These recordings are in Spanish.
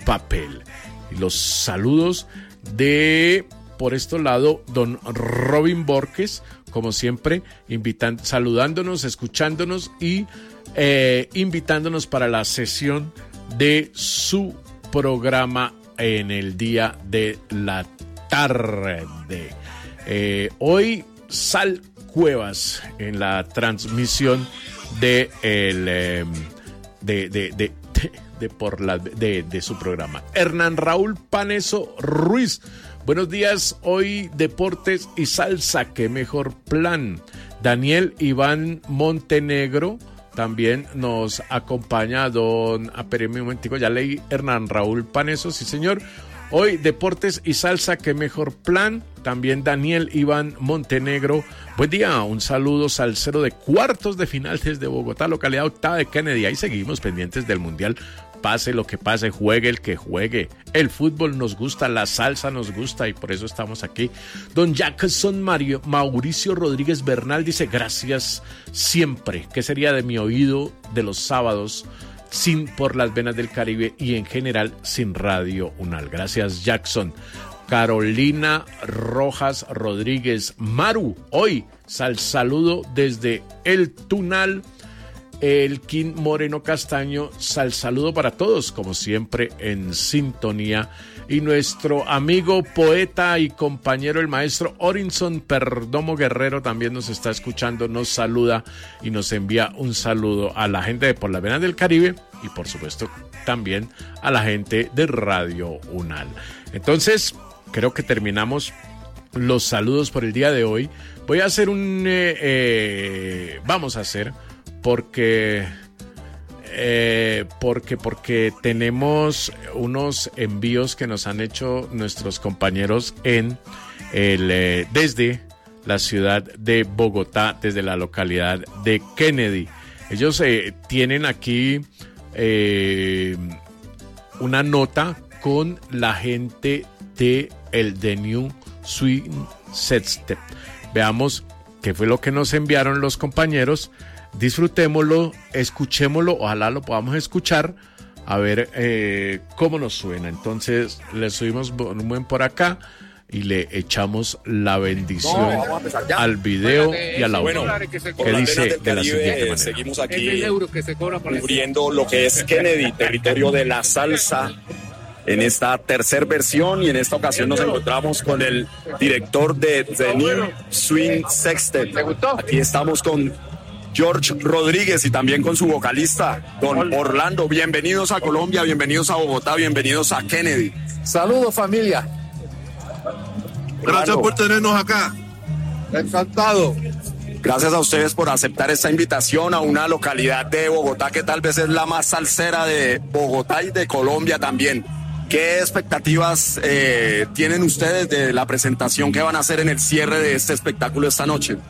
papel. Y los saludos de, por este lado, don Robin Borges, como siempre, saludándonos, escuchándonos y invitándonos para la sesión de su programa en el día de la tarde. Hoy Sal Cuevas en la transmisión de su programa. Hernán Raúl Paneso Ruiz, buenos días. Hoy deportes y salsa, qué mejor plan. Daniel Iván Montenegro también nos acompaña. Espéreme un momentico, ya leí Hernán Raúl Paneso, sí señor. Hoy deportes y salsa, qué mejor plan. También Daniel Iván Montenegro. Buen día, un saludo salsero de cuartos de final desde Bogotá, localidad Octava de Kennedy. Ahí seguimos pendientes del Mundial. Pase lo que pase, juegue el que juegue. El fútbol nos gusta, la salsa nos gusta y por eso estamos aquí. Don Jackson Mauricio Rodríguez Bernal dice: gracias siempre. ¿Qué sería de mi oído de los sábados por las venas del Caribe y en general sin Radio Unal? Gracias, Jackson. Carolina Rojas Rodríguez Maru, hoy saludo desde El Tunal. Elkin Moreno Castaño, saludo para todos, como siempre en sintonía. Y nuestro amigo, poeta y compañero, el maestro Orinson Perdomo Guerrero, también nos está escuchando, nos saluda y nos envía un saludo a la gente de Por las Venas del Caribe y por supuesto también a la gente de Radio Unal. Entonces, creo que terminamos los saludos por el día de hoy. Voy a hacer porque tenemos unos envíos que nos han hecho nuestros compañeros desde la ciudad de Bogotá, desde la localidad de Kennedy. Ellos tienen aquí una nota con la gente de The New Swing Sextet. Veamos qué fue lo que nos enviaron los compañeros. Disfrutémoslo, escuchémoslo, ojalá lo podamos escuchar, a ver cómo nos suena. Entonces le subimos volumen por acá y le echamos la bendición al video y al audio. ¿Qué dice de la siguiente manera? Seguimos aquí cubriendo lo que es Kennedy, territorio de la salsa, en esta tercera versión, y en esta ocasión nos encontramos con el director de The New Swing Sextet. Aquí estamos con George Rodríguez y también con su vocalista, don Orlando. Bienvenidos a Colombia, bienvenidos a Bogotá, bienvenidos a Kennedy. Saludos, familia. Gracias por tenernos acá. Encantado. Gracias a ustedes por aceptar esta invitación a una localidad de Bogotá que tal vez es la más salsera de Bogotá y de Colombia también. ¿Qué expectativas tienen ustedes de la presentación que van a hacer en el cierre de este espectáculo esta noche?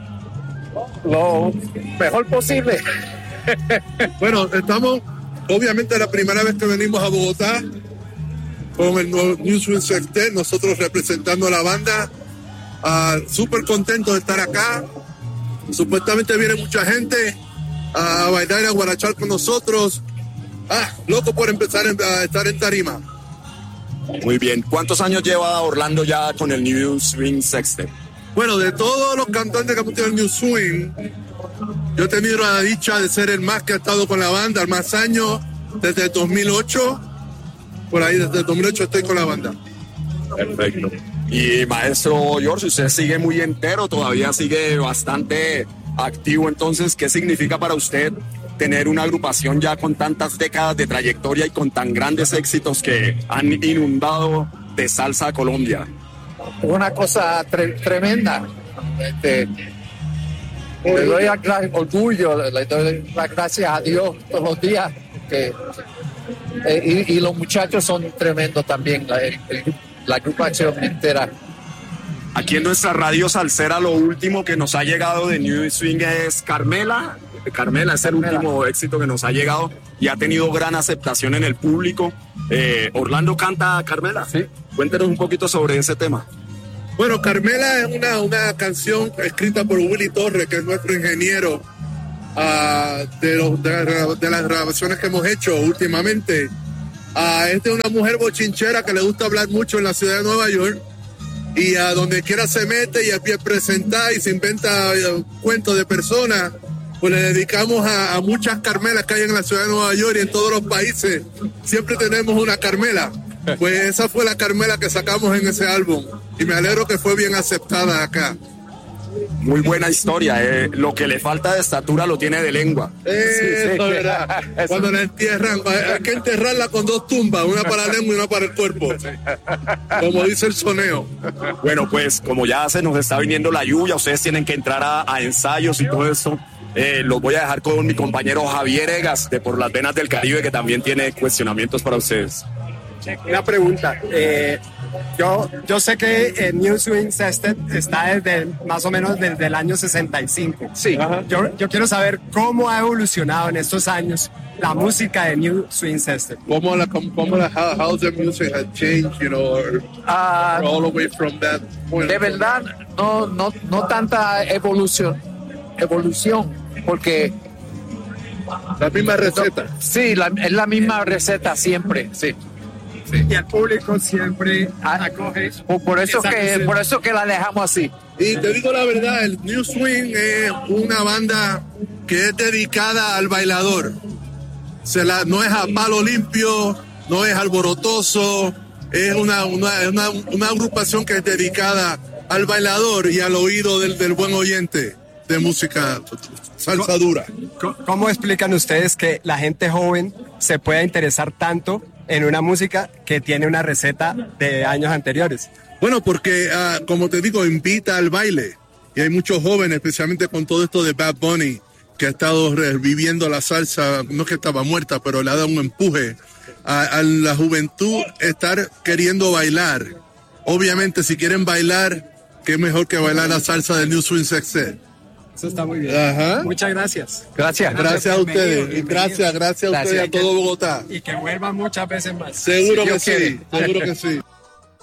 Lo mejor posible. Bueno, estamos, obviamente, la primera vez que venimos a Bogotá con el New Swing Sextet, nosotros representando a la banda. Súper contentos de estar acá. Supuestamente viene mucha gente a bailar y a guarachar con nosotros. Loco por empezar a estar en tarima. Muy bien. ¿Cuántos años lleva Orlando ya con el New Swing Sextet? Bueno, de todos los cantantes que hemos tenido el New Swing, yo he tenido la dicha de ser el más que ha estado con la banda, el más años, desde el 2008. Por ahí, desde el 2008 estoy con la banda. Perfecto. Y maestro George, usted sigue muy entero, todavía sigue bastante activo. Entonces, ¿qué significa para usted tener una agrupación ya con tantas décadas de trayectoria y con tan grandes éxitos que han inundado de salsa a Colombia? Una cosa tremenda. Le doy orgullo, le doy las gracias a Dios todos los días. Y los muchachos son tremendos también, la agrupación entera. Aquí en nuestra radio salsera, lo último que nos ha llegado de New Swing es Carmela. Carmela es el último éxito que nos ha llegado y ha tenido gran aceptación en el público. Orlando canta Carmela. Sí. Cuéntenos un poquito sobre ese tema. Bueno, Carmela es una canción escrita por Willy Torres, que es nuestro ingeniero de las grabaciones que hemos hecho últimamente. Esta es una mujer bochinchera que le gusta hablar mucho en la ciudad de Nueva York y a donde quiera se mete y a pie presenta y se inventa cuentos de personas. Pues le dedicamos a muchas Carmelas que hay en la ciudad de Nueva York y en todos los países. Siempre tenemos una Carmela. Pues esa fue la Carmela que sacamos en ese álbum y me alegro que fue bien aceptada acá. Muy buena historia, lo que le falta de estatura lo tiene de lengua. Eso, ¿verdad? Cuando la entierran, hay que enterrarla con 2 tumbas, una para la lengua y una para el cuerpo, como dice el soneo. Bueno, pues como ya se nos está viniendo la lluvia, ustedes tienen que entrar a ensayos y todo eso. Los voy a dejar con mi compañero Javier Egas de Por las Venas del Caribe, que también tiene cuestionamientos para ustedes. Una pregunta. Yo sé que New Swing Sestet está más o menos desde el año 65. Sí. Yo quiero saber cómo ha evolucionado en estos años la música de New Swing Sestet. How the music has changed, you know, all the way from that point. De verdad, no tanta evolución, porque La misma receta. sí, es la misma receta siempre, sí. Y el público siempre acoge. Por eso que la dejamos así. Y te digo la verdad, el New Swing es una banda que es dedicada al bailador. No es a palo limpio, no es alborotoso, es una agrupación que es dedicada al bailador y al oído del buen oyente de música salsa dura. ¿Cómo explican ustedes que la gente joven se pueda interesar tanto en una música que tiene una receta de años anteriores? Bueno, porque, como te digo, invita al baile. Y hay muchos jóvenes, especialmente con todo esto de Bad Bunny, que ha estado reviviendo la salsa, no es que estaba muerta, pero le ha dado un empuje a la juventud estar queriendo bailar. Obviamente, si quieren bailar, qué mejor que bailar la salsa del New Swing Sestet. Eso está muy bien. Ajá. Muchas gracias. Gracias. Gracias a ustedes. Y gracias a ustedes y a todo Bogotá. Y que vuelvan muchas veces más. Seguro Si que Dios sí, quiere. seguro que sí.